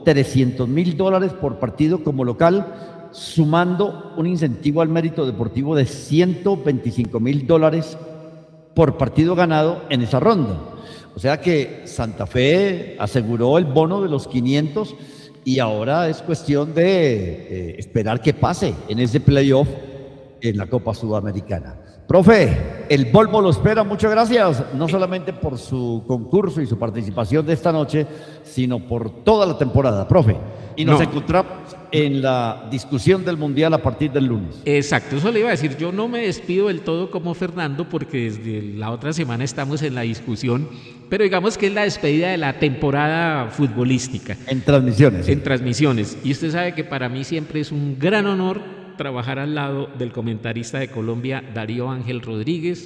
$300.000 por partido como local, sumando un incentivo al mérito deportivo de $125.000 por partido ganado en esa ronda. O sea que Santa Fe aseguró el bono de los 500 y ahora es cuestión de esperar que pase en ese playoff en la Copa Sudamericana. Profe, el Volvo lo espera, muchas gracias, no solamente por su concurso y su participación de esta noche, sino por toda la temporada, profe. Y nos encontramos en la discusión del Mundial a partir del lunes. Exacto, eso le iba a decir. Yo no me despido del todo como Fernando porque desde la otra semana estamos en la discusión, pero digamos que es la despedida de la temporada futbolística. En transmisiones. En transmisiones. Y usted sabe que para mí siempre es un gran honor trabajar al lado del comentarista de Colombia, Darío Ángel Rodríguez.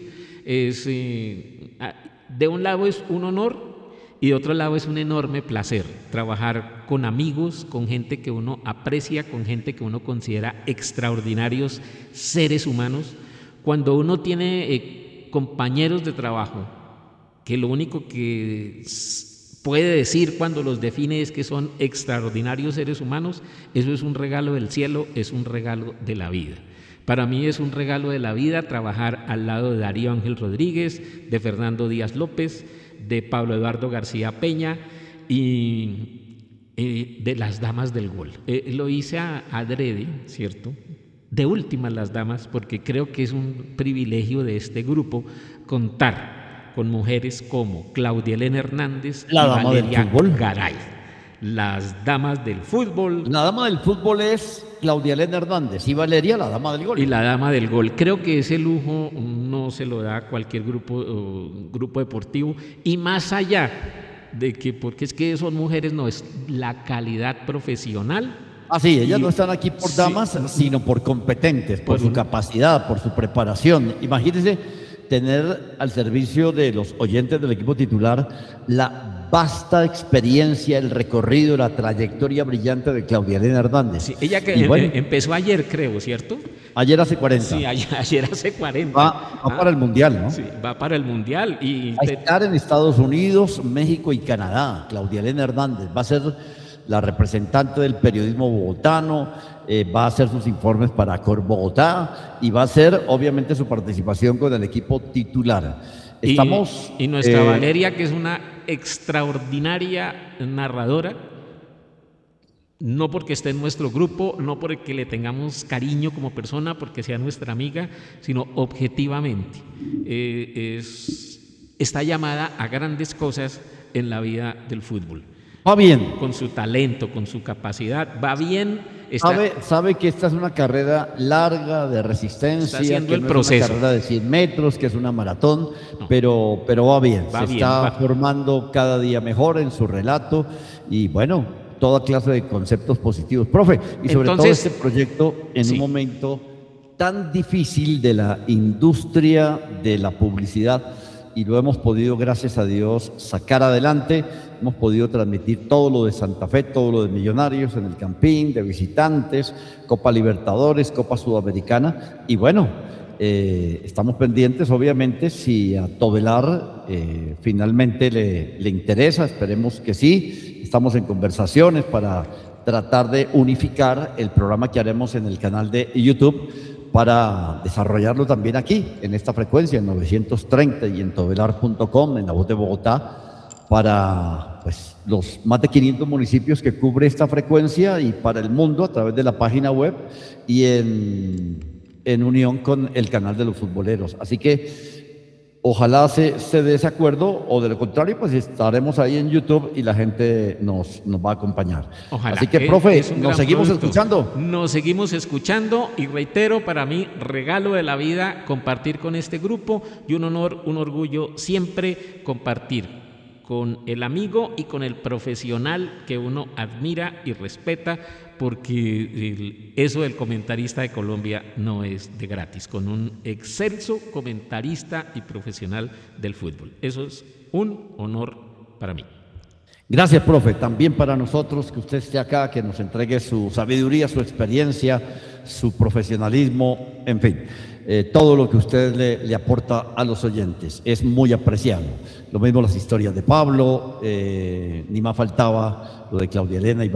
De un lado es un honor y de otro lado es un enorme placer trabajar con amigos, con gente que uno aprecia, con gente que uno considera extraordinarios seres humanos. Cuando uno tiene compañeros de trabajo que lo único que puede decir cuando los define es que son extraordinarios seres humanos, eso es un regalo del cielo, es un regalo de la vida. Para mí es un regalo de la vida trabajar al lado de Darío Ángel Rodríguez, de Fernando Díaz López, de Pablo Eduardo García Peña y de las damas del gol. Lo hice adrede, ¿cierto? De últimas las damas, porque creo que es un privilegio de este grupo contar con mujeres como Claudia Elena Hernández y Valeria Garay. Las damas del fútbol. La dama del fútbol es Claudia Elena Hernández y Valeria, la dama del gol. Y la dama del gol. Creo que ese lujo no se lo da cualquier grupo deportivo. Y más allá de que, porque es que son mujeres, no es la calidad profesional. Ah, sí, ellas no están aquí por damas, sino por competentes, por su capacidad, por su preparación. Imagínense tener al servicio de los oyentes del equipo titular la vasta experiencia, el recorrido, la trayectoria brillante de Claudia Elena Hernández. Sí, ella que empezó ayer, creo, ¿cierto? Ayer hace 40. Sí, ayer hace 40. Va para el Mundial, ¿no? Sí, va para el Mundial. Va a estar en Estados Unidos, México y Canadá. Claudia Elena Hernández va a ser la representante del periodismo bogotano, va a hacer sus informes para Cor Bogotá y va a hacer obviamente su participación con el equipo titular. Estamos, y nuestra Valeria, que es una extraordinaria narradora, no porque esté en nuestro grupo, no porque le tengamos cariño como persona, porque sea nuestra amiga, sino objetivamente está llamada a grandes cosas en la vida del fútbol. Va bien. Con su talento, con su capacidad, va bien. Sabe que esta es una carrera larga de resistencia, haciendo que el no proceso. Es una carrera de 100 metros, que es una maratón, no. pero va bien. Está formando cada día mejor en su relato y bueno, toda clase de conceptos positivos. Profe, y sobre todo este proyecto en un momento tan difícil de la industria de la publicidad, y lo hemos podido, gracias a Dios, sacar adelante. Hemos podido transmitir todo lo de Santa Fe, todo lo de Millonarios en el Campín, de visitantes, Copa Libertadores, Copa Sudamericana. Y bueno, estamos pendientes, obviamente, si a Todelar finalmente le interesa, esperemos que sí. Estamos en conversaciones para tratar de unificar el programa que haremos en el canal de YouTube para desarrollarlo también aquí, en esta frecuencia, en 930 y en todelar.com, en La Voz de Bogotá, para pues, los más de 500 municipios que cubre esta frecuencia y para el mundo a través de la página web y en unión con el canal de los futboleros. Así que ojalá se dé ese acuerdo, o de lo contrario, pues estaremos ahí en YouTube y la gente nos va a acompañar. Ojalá. Así que, profe, nos seguimos escuchando. Nos seguimos escuchando y reitero, para mí, regalo de la vida compartir con este grupo y un honor, un orgullo siempre compartir con el amigo y con el profesional que uno admira y respeta, porque eso del comentarista de Colombia no es de gratis, con un excelso comentarista y profesional del fútbol. Eso es un honor para mí. Gracias, profe. También para nosotros que usted esté acá, que nos entregue su sabiduría, su experiencia, su profesionalismo, en fin, todo lo que usted le aporta a los oyentes es muy apreciado. Lo mismo las historias de Pablo, ni más faltaba lo de Claudia Elena y